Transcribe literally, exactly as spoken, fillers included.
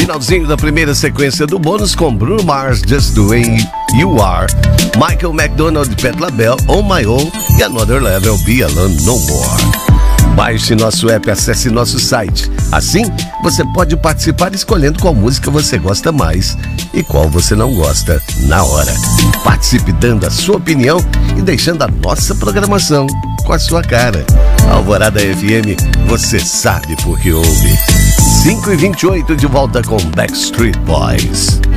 Finalzinho da primeira sequência do bônus com Bruno Mars, Just the Way You Are, Michael McDonald, Patti LaBelle, On My Own e Another Level, Be Alone No More. Baixe nosso app, acesse nosso site. Assim, você pode participar escolhendo qual música você gosta mais e qual você não gosta na hora. Participe dando a sua opinião e deixando a nossa programação com a sua cara. Alvorada F M, você sabe por que ouve. cinco e vinte e oito, de volta com Backstreet Boys.